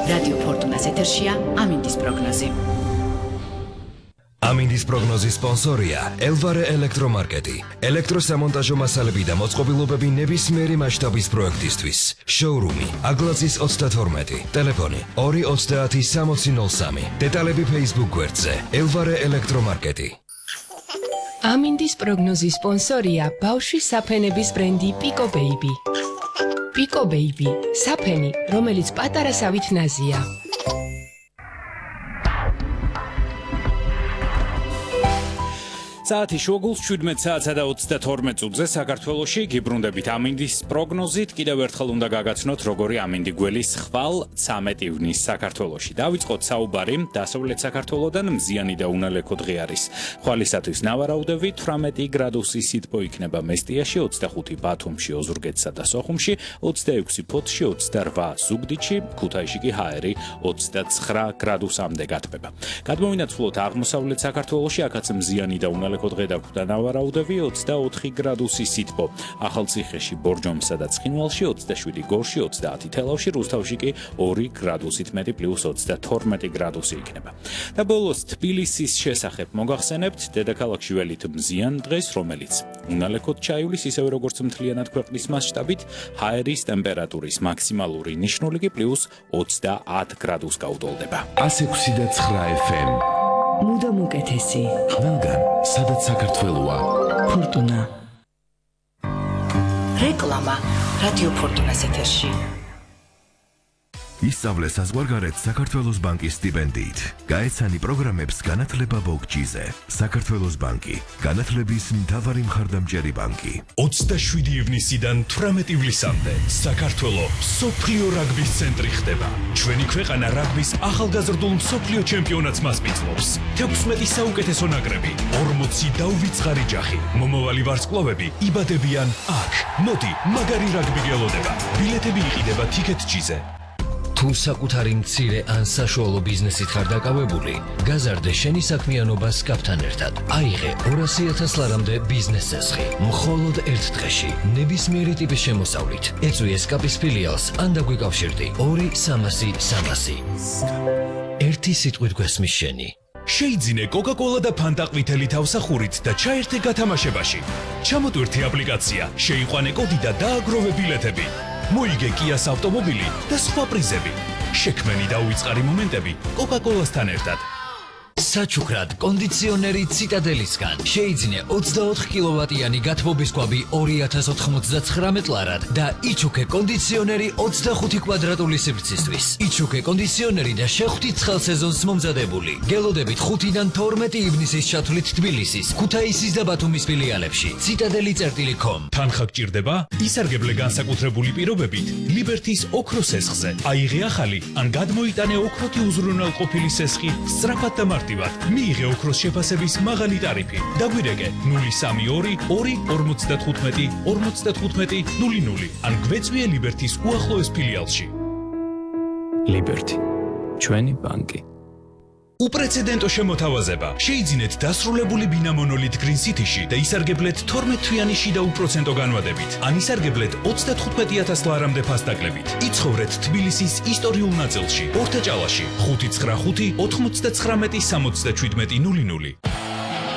რადიო ფორტუნას ეთერშია ამინდის პროგნოზი. ამინდის პროგნოზის სპონსორია ელვარე ელექტრომარკეტი. ელექტროსამონტაჟო მასალები და მოწყობილობები ნებისმიერი მასშტაბის პროექტისთვის. შოურუმი აგლაძის 32, ტელეფონი 230 დეტალები Facebook გვერდზე ელვარე ელექტრომარკეტი. ამინდის პროგნოზის სპონსორია ბავშვის საფენების ბრენდი Pico Baby. Pico Baby, საფენი, რომელიც პატარა სავით ნაზია. საათი შუაგულს 17 საათსა და 32 წუთზე საქართველოში გიბრუნდებით ამინდის პროგნოზით. კიდევ ერთხელ უნდა გაგაცნოთ, როგორი ამინდი გველის ხვალ 13 ივნის საქართველოში. დავიწყოთ საუბარი დასავლეთ საქართველოდან. მზიანი და უნალექო დღე არის. ხვალისათვის ნავარაუდები 18 გრადუსი სითბო იქნება მესტიაში, 25 ბათუმში, ოზურგეთსა და სოხუმში, 26 ფოთში, 28 ზუგდიდში, ქუთაისში კი ჰაერი 29 გრადუსამდე გათბება. გადმოვინაცვლოთ აღმოსავლეთ საქართველოში, აქაც მზიანი და უნალექო დღე დაგვხვდა ნავარაუდები 24 გრადუსი სითბო. ახალციხეში, ბორჯომსა და ცხინვალში 27 გორში, 30 თელავში, რუსთავში კი 2 გრადუსით მეტი პლუს 32 გრადუსი იქნება. და ბოლოს თბილისის შესახებ მოგახსენებთ დედაქალაქში ველით მზიან დღეს, რომელიც უნალექოდ ჩაივლის, ისევე როგორც მთლიანად ქვეყნის მასშტაბით, ჰაერის ტემპერატურის მაქსიმალური ნიშნული კი პლუს 30 გრადუს გაუტოლდება. 106.9 FM. მუდამ უკეთესი. ყველგან, სადაც საქართველოა. ფორტუნა. რეკლამა რადიო ფორტუნას ეთერში. ისწავლე საზღვარგარეთ საქართველოს ბანკის სტიპენდიით. გაეცანი პროგრამებს განათლება ბოგჯიზე. საქართველოს ბანკი, განათლების მთავარი მხარდამჭერი ბანკი. 27 ივნისიდან 18 ივლისამდე საქართველო მსოფლიო რაგბის ცენტრი ხდება. ჩვენი ქვეყანა რაგბის ახალგაზრდულ მსოფლიო ჩემპიონატს მასპინძლობს. 16 საუკეთესო ნაკრები, 40 დაუვიწყარი ჯახი. მომავალი ვარსკვლავები იბადებიან აქ. მოდი, მაგარი რაგბი გელოდება. ბილეთები იყიდება TicketJet-ზე. თუ საკუთარი მცირე ან საშუალო ბიზნესით ხარ დაკავებული, გაზარდე შენი საქმიანობა SCAP-თან ერთად. აიღე 200,000 ლარამდე ბიზნეს ზესხი. მხოლოდ ერთ დღეში, ნებისმიერი ტიპის შემოსავლით. ეწვი SCAP-ის ფილიალს ან დაგვიკავშირდი 2-300-300. ერთი სიტყვით გვესმის შენი. შეიძინე Coca-Cola და Fanta ყვითელი თავსახურით და ჩაერთე გათამაშებაში. ჩამოტვირთე აპლიკაცია, შეიყვანე კოდი და დააგროვე ბილეთები. მოიგე Kia-ს ავტომობილი და სხვა პრიზები. შექმენი და უიწყარი მომენტები Coca-Cola-სთან ერთად. საჩუქრად კონდიციონერი ციტადელისგან შეიძინე 24 კილოვატიანი გათბობის კვაბი 2099 ლარად და იჩუქე კონდიციონერი 25 კვადრატული სივრცისთვის. იჩუქე კონდიციონერი და შეხვდით ცხელ სეზონს მომზადებული. გელოდებით 5-დან 12 ივნისის ჩათვლით თბილისის, ქუთაისის და ბათუმის ფილიალებში. citadeli.com. თანხა გჭირდება? ისარგებლე განსაკუთრებული პირობებით ლიბერთის ოქროს სესხზე. აიღე ახალი ან გადმოიტანე ოქროთი უზრუნველყოფილი სესხი სწრაფად და მარტივად. მიიღე ოქროს შეფასების მაღალი ტარიფი. დაგვირეკე 032 2 55 00 ან გვეწვიე ლიბერთის უახლოეს ფილიალში. ლიბერთი, ჩვენი ბანკი. უპრეცედენტო შემოთავაზება. შეიძინეთ დასრულებული ბინა მონოლით Green City-ში და ისარგებლეთ 12 თვიანი შიდა უპროცენტო განვადებით. ან ისარგებლეთ 35,000 ლარამდე ფასდაკლებით. იცხოვრეთ თბილისის ისტორიულ ნაწილში, ორთაჭალაში, 595 99 67 00.